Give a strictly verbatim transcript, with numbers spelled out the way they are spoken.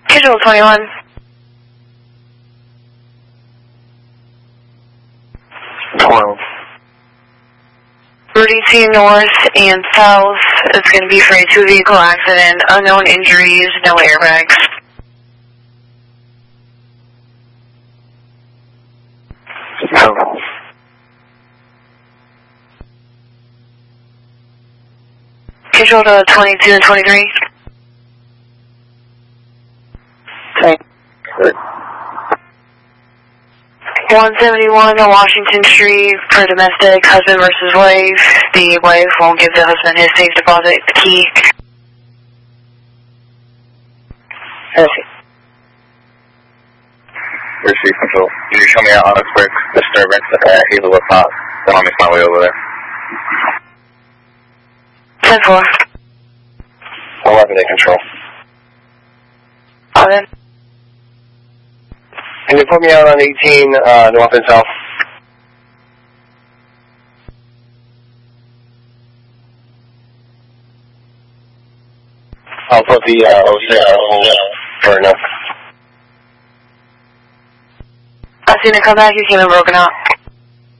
Control twenty-one. twelve. thirty-two north and south is going to be for a two-vehicle accident. Unknown injuries, no airbags. No. Control to twenty-two and twenty-three. Okay. Good. one seventy-one Washington Street for domestic, husband versus wife. The wife won't give the husband his safe deposit key. Okay. Receive control. Can you show me out on a quick disturbance at Hazelwood Park? Then I'll make my way over there. ten four. eleven eight control. eleven. Can you put me out on eighteen uh, north and south? I'll put the uh, oh six on for enough. I've seen it come back, you came in broken up.